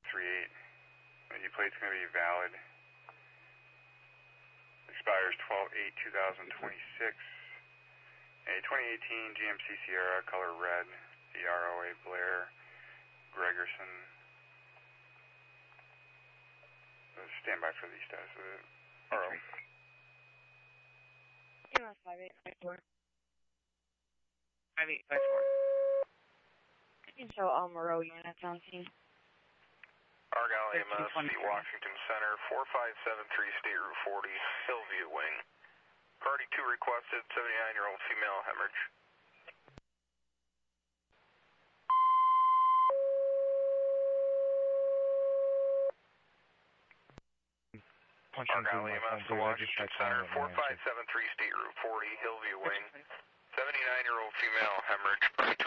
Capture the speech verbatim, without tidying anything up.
three eight. The plate's going to be valid. Expires twelve eight two thousand twenty-six. A twenty eighteen G M C Sierra, color red, E R O A Blair, Gregerson. Stand by for the status of it. R O. five eight five four. five eight five four. You can show all Moreau units on scene. Argyle A M S, Washington Center, four five seven three State Route forty, Hillview Wing. Party two requested, seventy-nine-year-old female hemorrhage. Argyle A M S, Washington Center, four five seven three State Route forty, Hillview Wing. seventy-nine-year-old female hemorrhage.